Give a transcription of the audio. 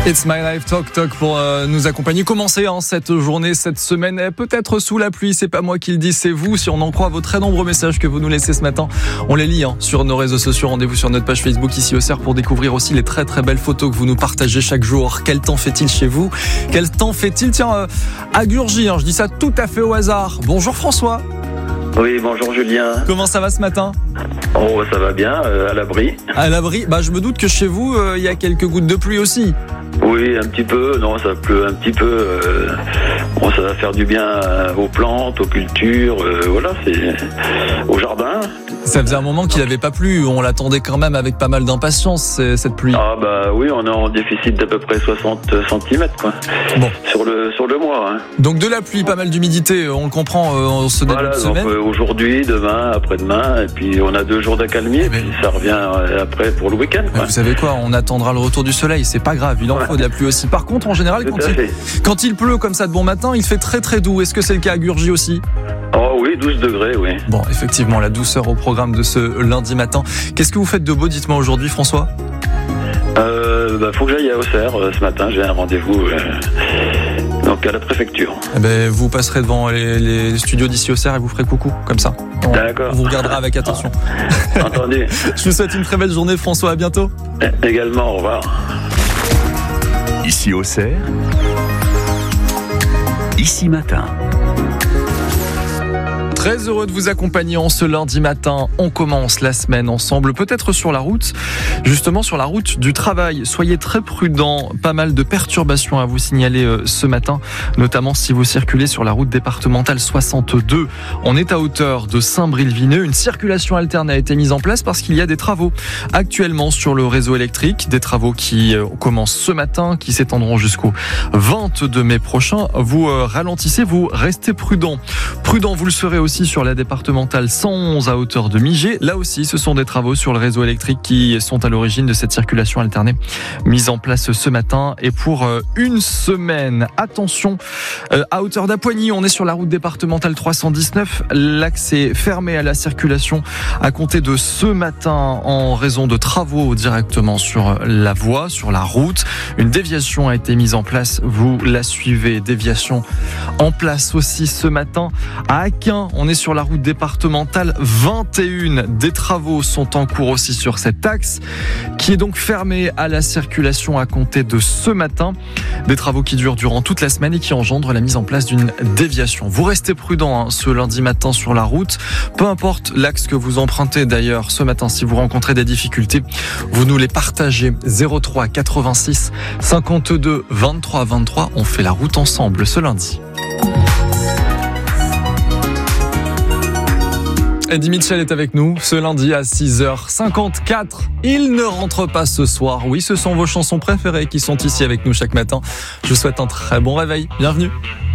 It's My Life Talk Talk pour nous accompagner. Commencez cette journée, cette semaine, peut-être sous la pluie, c'est pas moi qui le dis, c'est vous. Si on en croit vos très nombreux messages que vous nous laissez ce matin, on les lit sur nos réseaux sociaux. Rendez-vous sur notre page Facebook ici au CER pour découvrir aussi les très très belles photos que vous nous partagez chaque jour. Quel temps fait-il chez vous? Quel temps fait-il, à Gurgy, je dis ça tout à fait au hasard. Bonjour François. Oui, bonjour Julien. Comment ça va ce matin? Oh, ça va bien, à l'abri. À l'abri, je me doute que chez vous, il y a quelques gouttes de pluie aussi. Oui, un petit peu, non, ça pleut un petit peu. Bon, ça va faire du bien aux plantes, aux cultures, voilà, c'est au jardin. Ça faisait un moment qu'il n'avait pas plu, on l'attendait quand même avec pas mal d'impatience, cette pluie. Ah oui, on est en déficit d'à peu près 60 cm, quoi. Bon. Sur le mois. Hein. Donc de la pluie, pas mal d'humidité, on le comprend en ce début de semaine. Donc, aujourd'hui, demain, après-demain, et puis on a 2 jours d'accalmie, et puis ça revient après pour le week-end. Quoi. Vous savez quoi, on attendra le retour du soleil, c'est pas grave, il en faut de la pluie aussi. Par contre, en général, quand il pleut comme ça de bon matin, il fait très très doux. Est-ce que c'est le cas à Gurgy aussi ? Oh oui, 12 degrés, oui. Bon, effectivement, la douceur au programme de ce lundi matin. Qu'est-ce que vous faites de beau, dites-moi aujourd'hui, François ? Faut que j'aille à Auxerre ce matin, j'ai un rendez-vous donc à la préfecture. Vous passerez devant les studios d'ici Auxerre et vous ferez coucou, comme ça. D'accord. On vous regardera avec attention. Entendu. Je vous souhaite une très belle journée, François, à bientôt. Également, au revoir. Ici Auxerre, ici matin. Très heureux de vous accompagner en ce lundi matin. On commence la semaine ensemble, peut-être sur la route, justement sur la route du travail. Soyez très prudents, pas mal de perturbations à vous signaler ce matin, notamment si vous circulez sur la route départementale 62. On est à hauteur de Saint-Bril-Vineux. Une circulation alterne a été mise en place parce qu'il y a des travaux actuellement sur le réseau électrique, des travaux qui commencent ce matin, qui s'étendront jusqu'au 22 mai prochain. Vous ralentissez, vous restez prudents. Prudents, vous le serez aussi sur la départementale 111 à hauteur de Migé. Là aussi, ce sont des travaux sur le réseau électrique qui sont à l'origine de cette circulation alternée mise en place ce matin et pour une semaine. Attention, à hauteur d'Apoigny, on est sur la route départementale 319. L'accès est fermé à la circulation à compter de ce matin en raison de travaux directement sur la voie, sur la route. Une déviation a été mise en place. Vous la suivez. Déviation en place aussi ce matin à Aquin. On est sur la route départementale 21. Des travaux sont en cours aussi sur cet axe qui est donc fermé à la circulation à compter de ce matin. Des travaux qui durent durant toute la semaine et qui engendrent la mise en place d'une déviation. Vous restez prudent ce lundi matin sur la route. Peu importe l'axe que vous empruntez d'ailleurs ce matin, si vous rencontrez des difficultés, vous nous les partagez. 03 86 52 23 23. On fait la route ensemble ce lundi. Eddie Mitchell est avec nous ce lundi à 6h54. Il ne rentre pas ce soir. Oui, ce sont vos chansons préférées qui sont ici avec nous chaque matin. Je vous souhaite un très bon réveil. Bienvenue.